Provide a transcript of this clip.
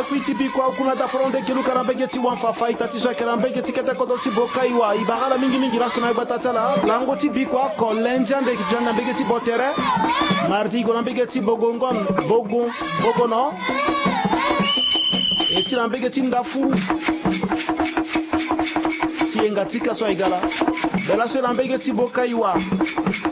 kuitibi kwa kuna da fronde kilu karambege ti wan fa fight atisha karambege ti kete kodo ti bokaiwa ibagala mingi rasuna ibatatala lango ti bi kwa kolenja de jana bege ti botere mardi golambege ti bogono esi lambege ti ndafu ti engatika so igala bela so lambege ti bokaiwa